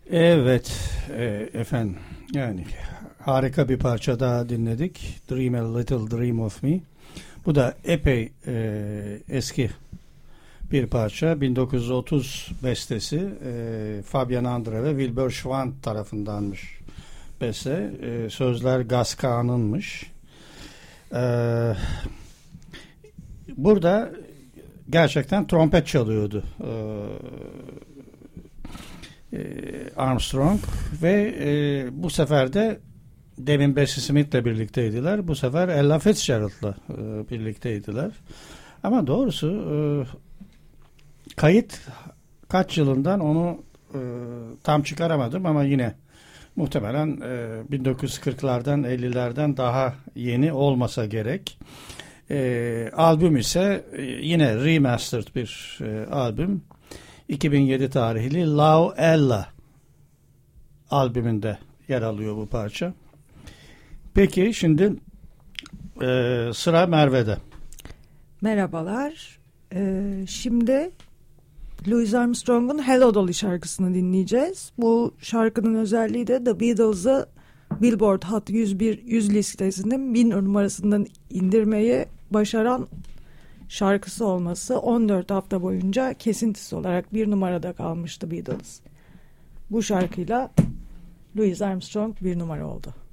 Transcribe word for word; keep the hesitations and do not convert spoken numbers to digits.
Evet e, efendim, yani harika bir parça daha dinledik. Dream a Little Dream of Me. Bu da epey e, eski bir parça. bin dokuz yüz otuz bestesi, e, Fabian Andre ve Wilbur Schwant tarafındanmış beste. E, sözler Gus Kahn'ınmış. E, burada gerçekten trompet çalıyordu e, Armstrong ve e, bu sefer de demin Bessie Smith'le birlikteydiler. Bu sefer Ella Fitzgerald'la e, birlikteydiler. Ama doğrusu e, kayıt kaç yılından onu e, tam çıkaramadım ama yine muhtemelen e, bin dokuz yüz kırklardan ellilerden daha yeni olmasa gerek. E, albüm ise e, yine remastered bir e, albüm. iki bin yedi tarihli Love Ella albümünde yer alıyor bu parça. Peki şimdi e, sıra Merve'de. Merhabalar. Ee, şimdi Louis Armstrong'un Hello Dolly şarkısını dinleyeceğiz. Bu şarkının özelliği de The Beatles'ı Billboard Hot yüz bir yüz listesinin bin numarasından indirmeyi başaran şarkısı olması. on dört hafta boyunca kesintisiz olarak bir numarada kalmıştı Beatles. Bu şarkıyla Louis Armstrong bir numara oldu.